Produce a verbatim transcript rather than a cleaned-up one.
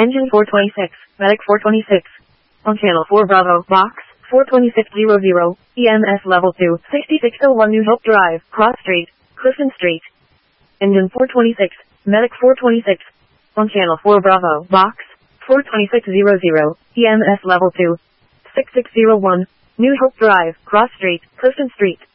Engine four twenty-six, Medic four twenty-six. On channel four Bravo, box, four twenty-six hundred, E M S level two, sixty-six oh one New Hope Drive, Cross Street, Clifton Street. Engine four twenty-six, Medic four twenty-six. On channel four Bravo, box, four twenty-six hundred, E M S level two, sixty-six oh one, New Hope Drive, Cross Street, Clifton Street.